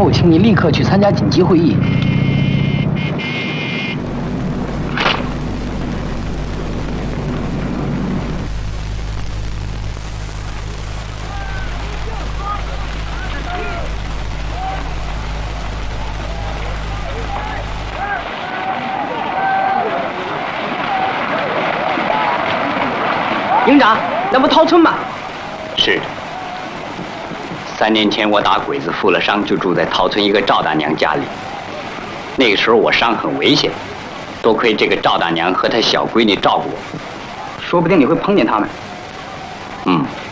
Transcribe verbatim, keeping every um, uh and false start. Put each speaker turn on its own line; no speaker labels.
部，请你立刻去参加紧急会议。营长，那不陶村吗？
是的。三年前我打鬼子负了伤，就住在陶村一个赵大娘家里。那个时候我伤很危险，多亏这个赵大娘和她小闺女照顾我。
说不定你会碰见他们。
嗯。